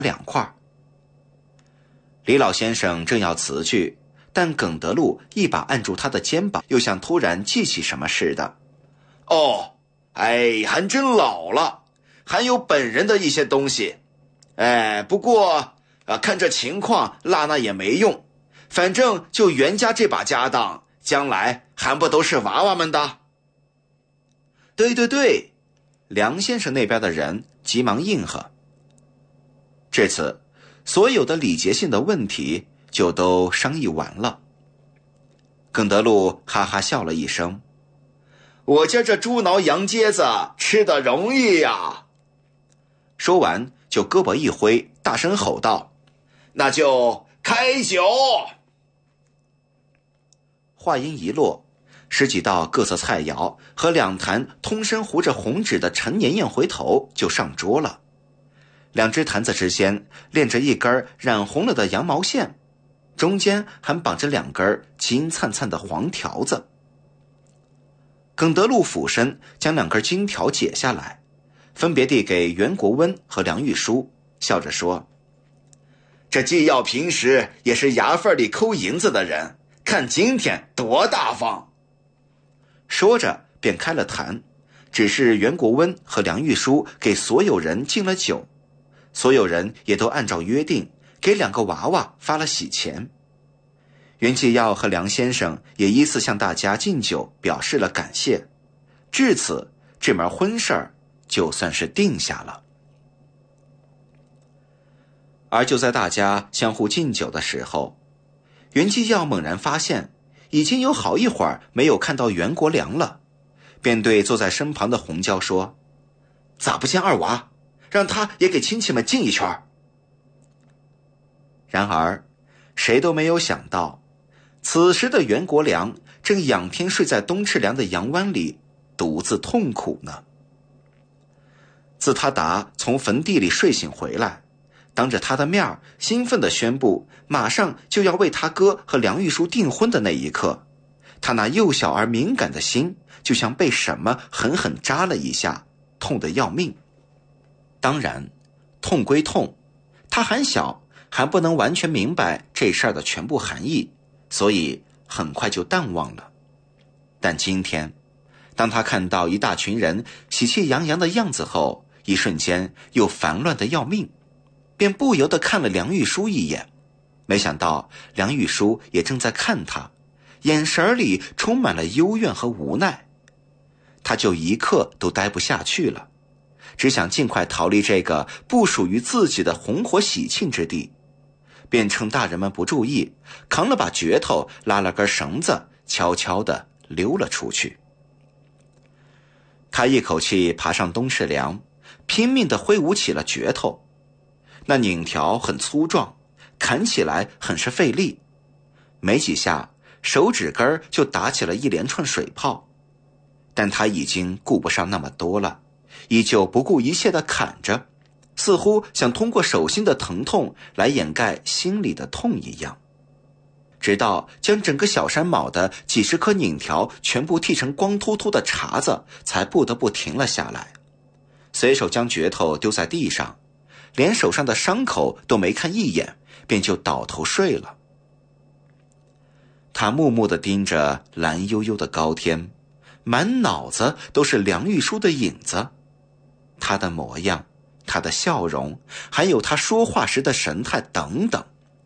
2块。李老先生正要辞去，但耿德禄一把按住他的肩膀，又像突然记起什么似的。 哦，还真老了，还有本人的一些东西。不过看这情况落那也没用，反正就袁家这把家当，将来还不都是娃娃们的？ 对，梁先生那边的人急忙应和。至此，所有的礼节性的问题就都商议完了。耿德禄哈哈笑了一声， 我家这猪挠羊疖子吃得容易呀。 说完就胳膊一挥，大声吼道， 那就开酒。 话音一落，10几道各色菜肴和2坛通身糊着红纸的陈年宴回头就上桌了。2只坛子之间连着一根染红了的羊毛线，中间还绑着2根金灿灿的黄条子。耿德禄俯身将2根金条解下来，分别递给袁国温和梁玉书，笑着说， 这既要平时也是衙缝里抠银子的人，看今天多大方。 说着便开了坛，只是袁国温和梁玉书给所有人敬了酒，所有人也都按照约定给2个娃娃发了喜钱。袁继耀和梁先生也依次向大家敬酒，表示了感谢。至此，这门婚事儿就算是定下了。而就在大家相互敬酒的时候，袁继耀猛然发现已经有好一会儿没有看到袁国良了，便对坐在身旁的洪娇说，咋不见二娃，让他也给亲戚们敬一圈。然而谁都没有想到，此时的袁国良正仰天睡在东赤梁的洋湾里，独自痛苦呢。自他达从坟地里睡醒回来，当着他的面兴奋地宣布马上就要为他哥和梁玉书订婚的那一刻，他那幼小而敏感的心就像被什么狠狠扎了一下，痛得要命。当然，痛归痛，他还小，还不能完全明白这事儿的全部含义，所以很快就淡忘了。但今天，当他看到一大群人喜气洋洋的样子后，一瞬间又烦乱的要命，便不由得看了梁玉书一眼，没想到梁玉书也正在看他，眼神里充满了幽怨和无奈。他就一刻都待不下去了，只想尽快逃离这个不属于自己的红火喜庆之地，便趁大人们不注意，扛了把镢头，拉了根绳子，悄悄地溜了出去。他一口气爬上东赤梁，拼命地挥舞起了镢头。那拧条很粗壮，砍起来很是费力，没几下手指根就打起了一连串水泡。但他已经顾不上那么多了，依旧不顾一切地砍着，似乎想通过手心的疼痛来掩盖心里的痛一样。直到将整个小山卯的几十颗拧条全部剃成光秃秃的茬子，才不得不停了下来，随手将镢头丢在地上，连手上的伤口都没看一眼，便就倒头睡了。他木木地盯着蓝悠悠的高天，满脑子都是梁玉书的影子，他的模样，他的笑容，还有他说话时的神态等等。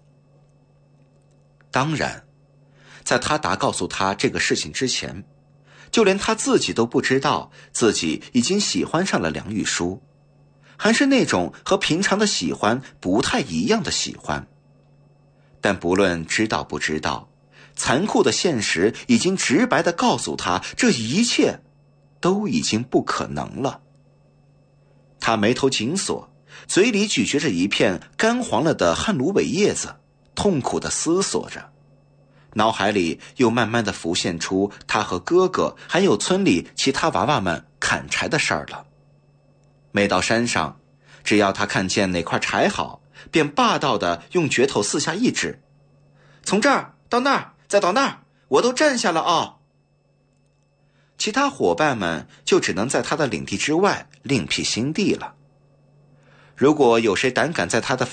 当然，在他达告诉他这个事情之前，就连他自己都不知道自己已经喜欢上了梁玉书，还是那种和平常的喜欢不太一样的喜欢。但不论知道不知道，残酷的现实已经直白地告诉他，这一切都已经不可能了。他眉头紧锁，嘴里咀嚼着一片干黄了的旱芦苇叶子，痛苦地思索着，脑海里又慢慢地浮现出他和哥哥还有村里其他娃娃们砍柴的事儿了。每到山上，只要他看见哪块柴好，便霸道地用镢头四下一指，从这儿到那儿再到那儿，我都站下了啊。其他伙伴们就只能在他的领地之外另辟新地了。如果有谁胆敢在他的